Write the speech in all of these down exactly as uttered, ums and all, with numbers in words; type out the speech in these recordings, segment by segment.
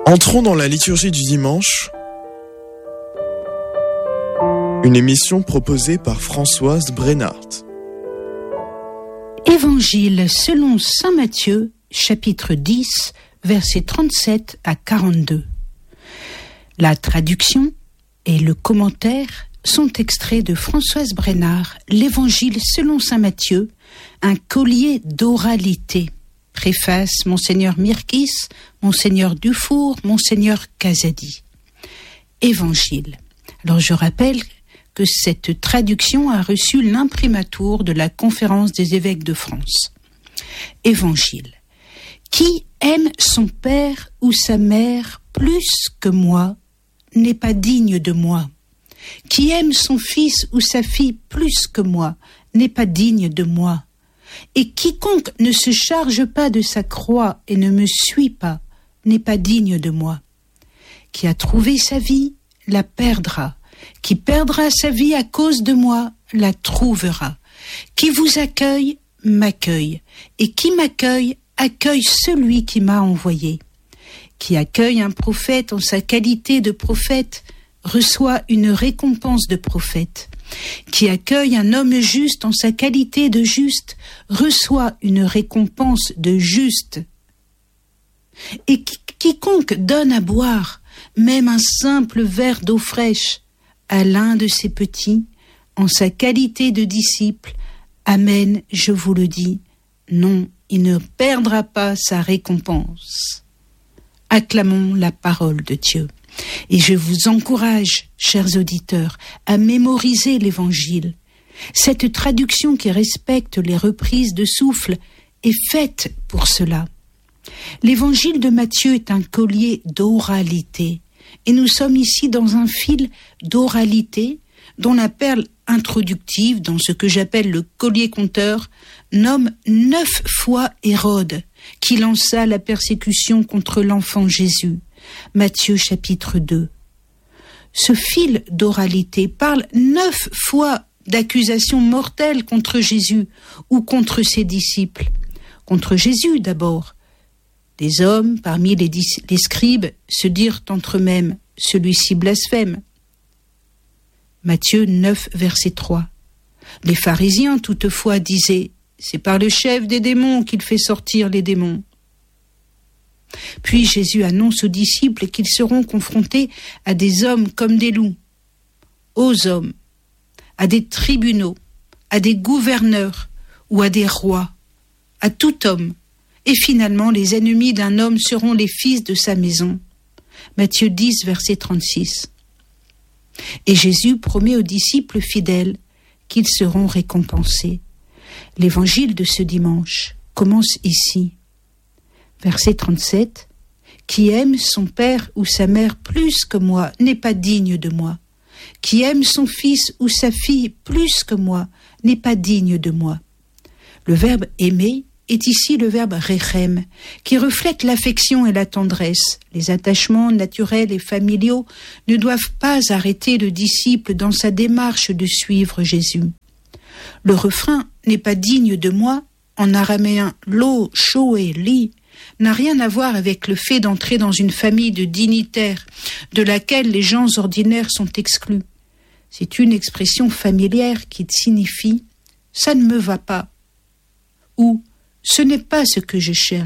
Entrons dans la liturgie du dimanche, une émission proposée par Françoise Brennart. Évangile selon saint Matthieu, chapitre dix, versets trente-sept à quarante-deux. La traduction et le commentaire sont extraits de Françoise Brennart, l'Évangile selon saint Matthieu, un collier d'oralité. Préface Monseigneur Mirkis, Monseigneur Dufour, Monseigneur Casadi. Évangile. Alors je rappelle que cette traduction a reçu l'imprimatur de la Conférence des évêques de France. Évangile. Qui aime son père ou sa mère plus que moi n'est pas digne de moi. Qui aime son fils ou sa fille plus que moi n'est pas digne de moi. Et quiconque ne se charge pas de sa croix et ne me suit pas n'est pas digne de moi. Qui a trouvé sa vie la perdra. Qui perdra sa vie à cause de moi la trouvera. Qui vous accueille m'accueille. Et qui m'accueille accueille celui qui m'a envoyé. Qui accueille un prophète en sa qualité de prophète reçoit une récompense de prophète. Qui accueille un homme juste en sa qualité de juste reçoit une récompense de juste. Et qui, quiconque donne à boire, même un simple verre d'eau fraîche, à l'un de ses petits, en sa qualité de disciple, amen, je vous le dis, non, il ne perdra pas sa récompense. Acclamons la parole de Dieu. Et je vous encourage, chers auditeurs, à mémoriser l'Évangile. Cette traduction qui respecte les reprises de souffle est faite pour cela. L'Évangile de Matthieu est un collier d'oralité, et nous sommes ici dans un fil d'oralité dont la perle introductive, dans ce que j'appelle le collier conteur, nomme neuf fois Hérode, qui lança la persécution contre l'enfant Jésus. Matthieu chapitre deux. Ce fil d'oralité parle neuf fois d'accusations mortelles contre Jésus ou contre ses disciples. Contre Jésus d'abord. Des hommes, parmi les, dis- les scribes, se dirent entre eux-mêmes, celui-ci blasphème. Matthieu neuf, verset trois. Les pharisiens toutefois disaient, c'est par le chef des démons qu'il fait sortir les démons. Puis Jésus annonce aux disciples qu'ils seront confrontés à des hommes comme des loups, aux hommes, à des tribunaux, à des gouverneurs ou à des rois, à tout homme. Et finalement, les ennemis d'un homme seront les fils de sa maison. Matthieu dix, verset trente-six. Et Jésus promet aux disciples fidèles qu'ils seront récompensés. L'évangile de ce dimanche commence ici. Verset trente-sept. Qui aime son père ou sa mère plus que moi n'est pas digne de moi. Qui aime son fils ou sa fille plus que moi n'est pas digne de moi. Le verbe aimer est ici le verbe rechem, qui reflète l'affection et la tendresse. Les attachements naturels et familiaux ne doivent pas arrêter le disciple dans sa démarche de suivre Jésus. Le refrain n'est pas digne de moi, en araméen lo, shoé, li, n'a rien à voir avec le fait d'entrer dans une famille de dignitaires, de laquelle les gens ordinaires sont exclus. C'est une expression familière qui signifie « ça ne me va pas » ou « ce n'est pas ce que je cherche ».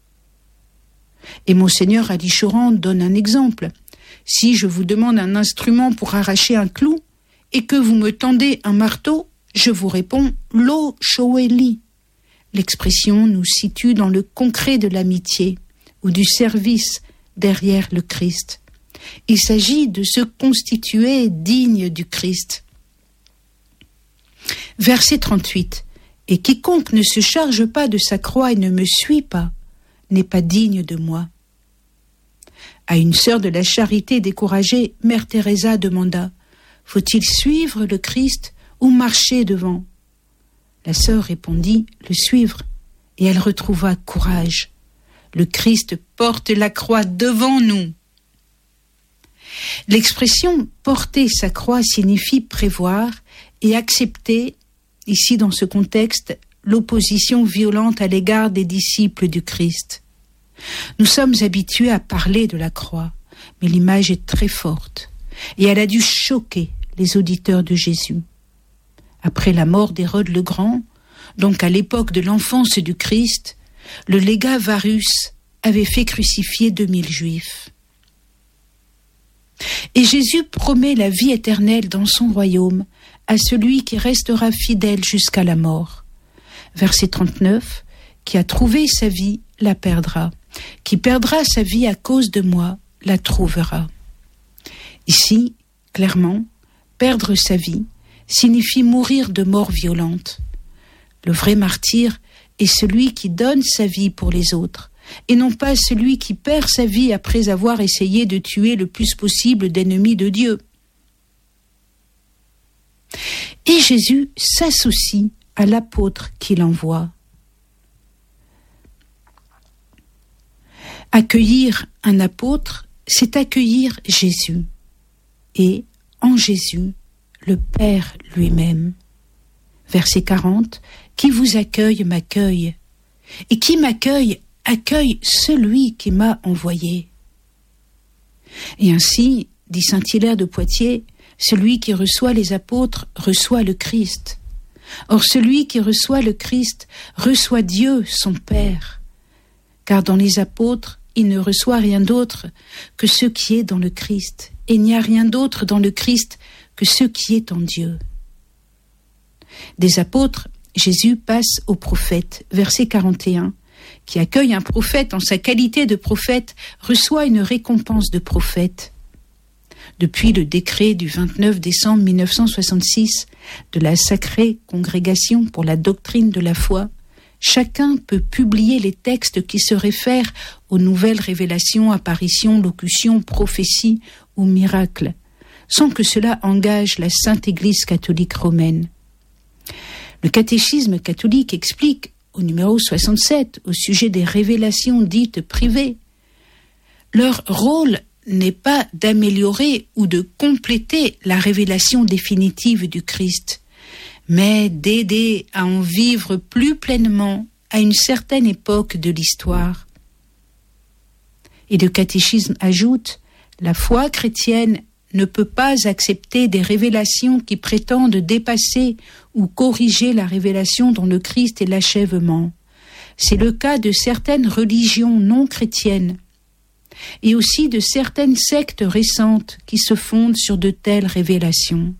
Et Monseigneur Ali Choran donne un exemple. Si je vous demande un instrument pour arracher un clou et que vous me tendez un marteau, je vous réponds « lo showeli ». L'expression nous situe dans le concret de l'amitié ou du service derrière le Christ. Il s'agit de se constituer digne du Christ. Verset trente-huit. Et quiconque ne se charge pas de sa croix et ne me suit pas n'est pas digne de moi. À une sœur de la charité découragée, Mère Teresa demanda « Faut-il suivre le Christ ou marcher devant ?» La sœur répondit « Le suivre » et elle retrouva courage. Le Christ porte la croix devant nous. L'expression « porter sa croix » signifie prévoir et accepter, ici dans ce contexte, l'opposition violente à l'égard des disciples du Christ. Nous sommes habitués à parler de la croix, mais l'image est très forte et elle a dû choquer les auditeurs de Jésus. Après la mort d'Hérode le Grand, donc à l'époque de l'enfance du Christ, le légat Varus avait fait crucifier deux mille Juifs. Et Jésus promet la vie éternelle dans son royaume à celui qui restera fidèle jusqu'à la mort. Verset trente-neuf, qui a trouvé sa vie la perdra, qui perdra sa vie à cause de moi la trouvera. Ici, clairement, perdre sa vie signifie mourir de mort violente. Le vrai martyr est celui qui donne sa vie pour les autres, et non pas celui qui perd sa vie après avoir essayé de tuer le plus possible d'ennemis de Dieu. Et Jésus s'associe à l'apôtre qu'il envoie. Accueillir un apôtre, c'est accueillir Jésus, et en Jésus, le Père lui-même. Verset quarante, « Qui vous accueille m'accueille, et qui m'accueille accueille celui qui m'a envoyé. » Et ainsi, dit saint Hilaire de Poitiers, celui qui reçoit les apôtres reçoit le Christ. Or celui qui reçoit le Christ reçoit Dieu, son Père. Car dans les apôtres, il ne reçoit rien d'autre que ce qui est dans le Christ, et il n'y a rien d'autre dans le Christ que ce qui est en Dieu. Des apôtres, Jésus passe aux prophètes, verset quarante et un, qui accueille un prophète en sa qualité de prophète, reçoit une récompense de prophète. Depuis le décret du vingt-neuf décembre mille neuf cent soixante-six de la Sacrée Congrégation pour la doctrine de la foi, chacun peut publier les textes qui se réfèrent aux nouvelles révélations, apparitions, locutions, prophéties ou miracles, sans que cela engage la Sainte Église catholique romaine. Le catéchisme catholique explique au numéro soixante-sept, au sujet des révélations dites privées, leur rôle n'est pas d'améliorer ou de compléter la révélation définitive du Christ, mais d'aider à en vivre plus pleinement à une certaine époque de l'histoire. Et le catéchisme ajoute, la foi chrétienne ne peut pas accepter des révélations qui prétendent dépasser ou corriger la révélation dont le Christ est l'achèvement. C'est le cas de certaines religions non chrétiennes et aussi de certaines sectes récentes qui se fondent sur de telles révélations.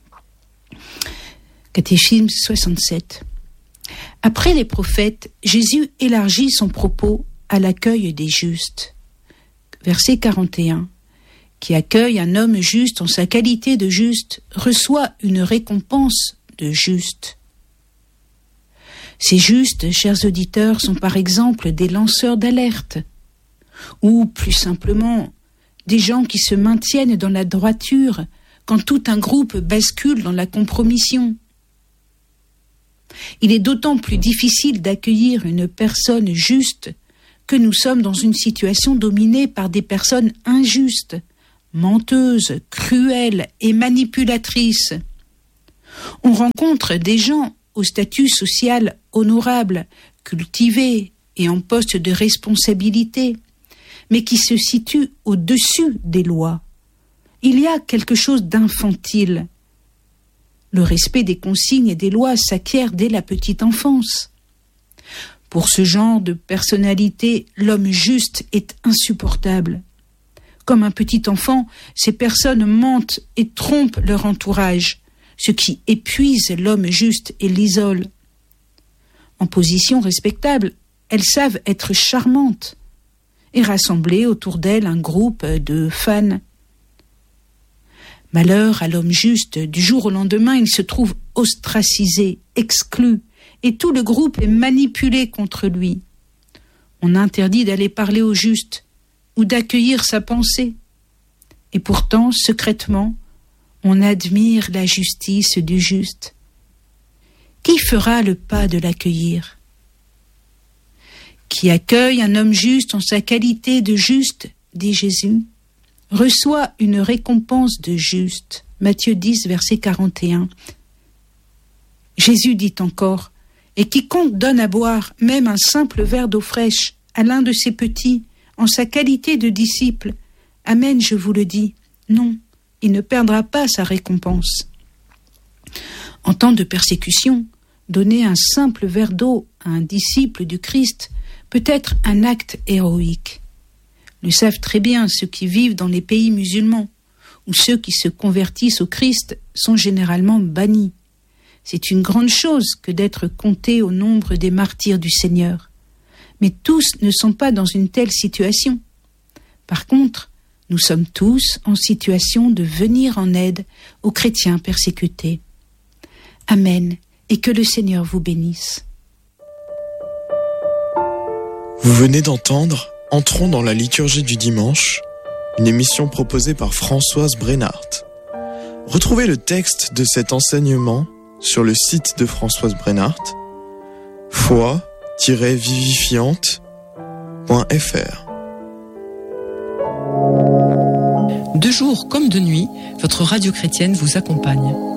Catéchisme soixante-sept. Après les prophètes, Jésus élargit son propos à l'accueil des justes. Verset quarante et un. Qui accueille un homme juste en sa qualité de juste reçoit une récompense de juste. Ces justes, chers auditeurs, sont par exemple des lanceurs d'alerte, ou plus simplement des gens qui se maintiennent dans la droiture quand tout un groupe bascule dans la compromission. Il est d'autant plus difficile d'accueillir une personne juste que nous sommes dans une situation dominée par des personnes injustes, menteuses, cruelles et manipulatrices. On rencontre des gens au statut social honorable, cultivés et en poste de responsabilité, mais qui se situent au-dessus des lois. Il y a quelque chose d'infantile. Le respect des consignes et des lois s'acquiert dès la petite enfance. Pour ce genre de personnalité, l'homme juste est insupportable. Comme un petit enfant, ces personnes mentent et trompent leur entourage, ce qui épuise l'homme juste et l'isole. En position respectable, elles savent être charmantes et rassembler autour d'elles un groupe de fans. Malheur à l'homme juste, du jour au lendemain, il se trouve ostracisé, exclu, et tout le groupe est manipulé contre lui. On interdit d'aller parler au juste ou d'accueillir sa pensée. Et pourtant, secrètement, on admire la justice du juste. Qui fera le pas de l'accueillir ? Qui accueille un homme juste en sa qualité de juste, dit Jésus, reçoit une récompense de juste. Matthieu dix, verset quarante et un. Jésus dit encore, « Et quiconque donne à boire même un simple verre d'eau fraîche à l'un de ces petits, en sa qualité de disciple. Amen, je vous le dis. Non, il ne perdra pas sa récompense. En temps de persécution, donner un simple verre d'eau à un disciple du Christ peut être un acte héroïque. Le savent très bien ceux qui vivent dans les pays musulmans, où ceux qui se convertissent au Christ sont généralement bannis. C'est une grande chose que d'être compté au nombre des martyrs du Seigneur. Mais tous ne sont pas dans une telle situation. Par contre, nous sommes tous en situation de venir en aide aux chrétiens persécutés. Amen, et que le Seigneur vous bénisse. Vous venez d'entendre Entrons dans la liturgie du dimanche, une émission proposée par Françoise Brenhardt. Retrouvez le texte de cet enseignement sur le site de Françoise Brenhardt, foi tiret vivifiante point f r. De jour comme de nuit, votre radio chrétienne vous accompagne.